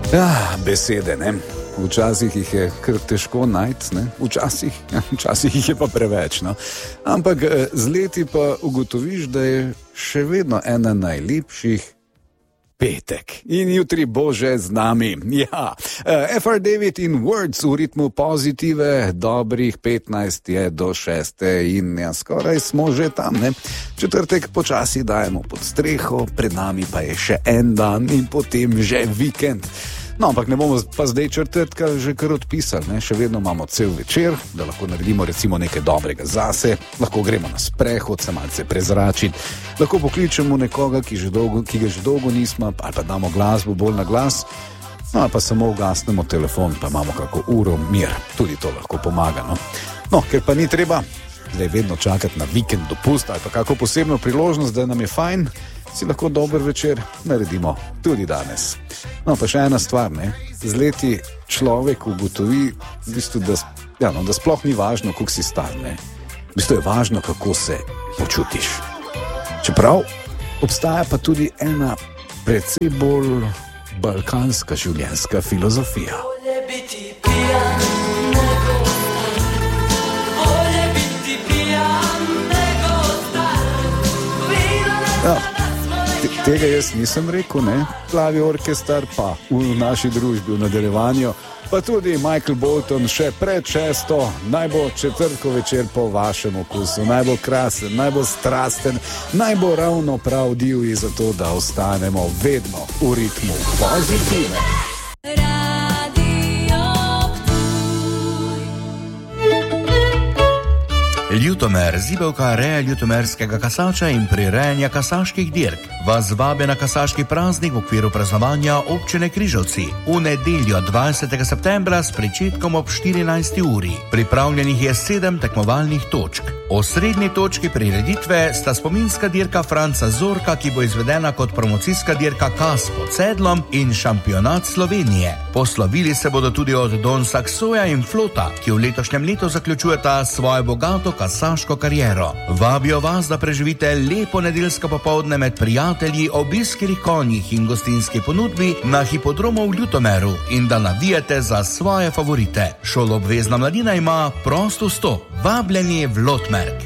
Ja, besede, ne? Včasih jih je kar težko najti, ne? Včasih jih je pa preveč, no? Ampak z leti pa ugotoviš, da je še vedno ena najlepših petek. In jutri bo že z nami. Ja, FR David in Words v ritmu pozitive, dobrih 15 je do 6 in ja, skoraj smo že tam, ne? Četrtek počasi dajemo pod streho, pred nami pa je še en dan in potem že vikend. No, ampak ne bomo pa zdaj četrtka že kar odpisali, ne? Še vedno imamo cel večer, da lahko naredimo recimo nekaj dobrega zase, lahko gremo na sprehod, se malce prezračiti, lahko pokličemo nekoga, ki ga že dolgo nismo, ali pa damo glasbo bolj na glas, no, ali pa samo ugasnemo telefon, pa imamo kako uro mir, tudi to lahko pomaga, no. No, ker pa ni treba zdaj vedno čakati na vikend dopust ali pa kako posebno priložnost, da nam je fajn, si lahko dober večer naredimo tudi danes. No, pa še ena stvar, ne? Z leti človek ugotovi, v bistvu, da sploh ni važno, koliko si star, ne? V bistvu je važno, kako se počutiš. Čeprav obstaja pa tudi ena precej bolj balkanska življenjska filozofija. Ja. Tega jaz nisem rekel, ne? Plavi orkester pa v naši družbi v nadaljevanju, pa tudi Michael Bolton še pred 6. naj bo četrtko večer po vašem okusu, naj bo krasen, naj bo strasten, naj bo ravno prav divji, zato da ostanemo vedno v ritmu pozitive. Ljutomer, zibelka reja ljutomerskega kasača in prirejanja kasaških dirk vas vabi na kasaški praznik v okviru praznovanja občine Križevci v nedeljo 20. septembra s pričetkom ob 14. uri. Pripravljenih je 7 tekmovalnih točk. Osrednji točki prireditve sta spominska dirka Franca Zorka, ki bo izvedena kot promocijska dirka Kas pod Sedlom, in šampionat Slovenije. Poslovili se bodo tudi od Don Saxoja in Flota, ki v letošnjem letu zaključujeta svojo bogato kasaško kariero. Vabijo vas, da preživite lepo nedeljsko popoldne med prijatelji ob iskrih konjih in gostinski ponudbi na hipodromu v Ljutomeru in da navijete za svoje favorite. Šoloobvezna mladina ima prost vstop. Vabljeni v Lotmerk.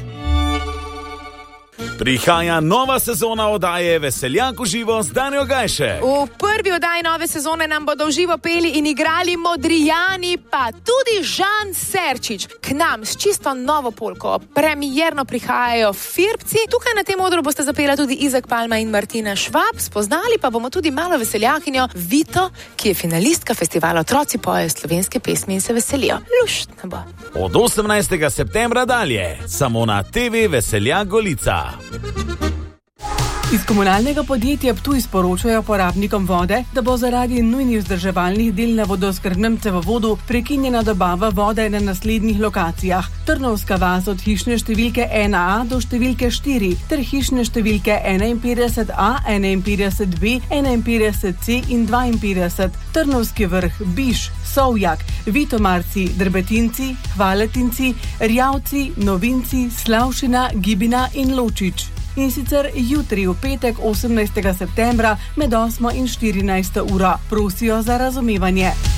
Prihaja nova sezona oddaje Veseljak v živo z Danjo Gajše. V prvi oddaji nove sezone nam bodo v živo peli in igrali Modrijani, pa tudi Žan Serčič. K nam s čisto novo polko premierno prihajajo Firbci. Tukaj na tem odru boste zapela tudi Izak Palma in Martina Švab. Spoznali pa bomo tudi malo veseljakinjo Vito, ki je finalistka festivala Otroci pojejo slovenske pesmi in se veselijo. Luštno bo. Od 18. septembra dalje, samo na TV Veseljak Golica. Iz komunalnega podjetja Ptuj sporočajo porabnikom vode, da bo zaradi nujnih vzdrževalnih del na vodooskrbnem cevovodu prekinjena dobava vode na naslednjih lokacijah. Trnovska vas od hišne številke 1A do številke 4 ter hišne številke 51A, 51B, 51C in 52. Trnovski vrh, Biš, Sovjak, Vitomarci, Drbetinci, Hvaletinci, Rjavci, Novinci, Slavšina, Gibina in Ločič. In sicer jutri v petek 18. septembra med 8. in 14. uro. Prosijo za razumevanje.